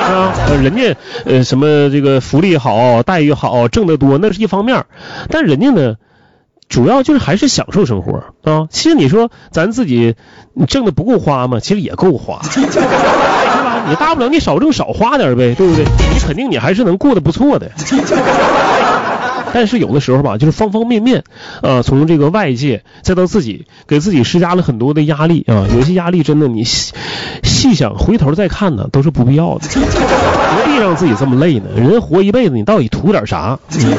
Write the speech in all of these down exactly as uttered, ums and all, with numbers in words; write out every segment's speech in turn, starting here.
啊，人家呃什么这个福利好，待遇好，挣得多，那是一方面，但人家呢，主要就是还是享受生活啊。其实你说咱自己你挣的不够花吗？其实也够花，对吧？你大不了你少挣少花点呗，对不对？你肯定你还是能过得不错的。但是有的时候吧，就是方方面面，呃，从这个外界再到自己，给自己施加了很多的压力啊。有些压力真的你细细想回头再看呢，都是不必要的。何必让自己这么累呢？人活一辈子，你到底图点啥？嗯，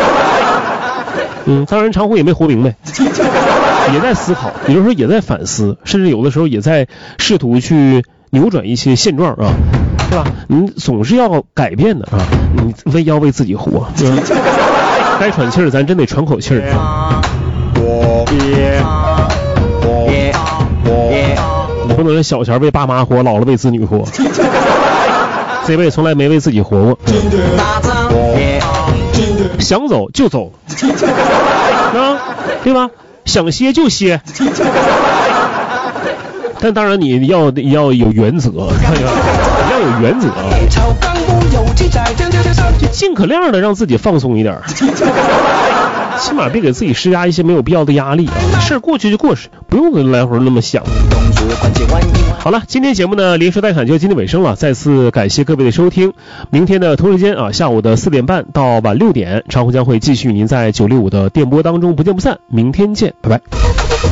嗯，当然长虹也没活明白，也在思考，有的时候也在反思，甚至有的时候也在试图去扭转一些现状啊，对吧？你总是要改变的啊，你为要为自己活。嗯，该喘气儿咱真得喘口气儿。你不能小前为爸妈活，老了为子女活。这辈子从来没为自己活过。想走就走，啊，对吧？想歇就歇。但当然你要要有原则，要有原则啊，就尽可量的让自己放松一点，起码别给自己施加一些没有必要的压力啊。事儿过去就过去，不用来回那么想。好了，今天节目呢，连说带侃就今天尾声了，再次感谢各位的收听。明天的同时间啊，下午的四点半到晚六点，长虹将会继续与您在九六五的电波当中不见不散。明天见，拜拜。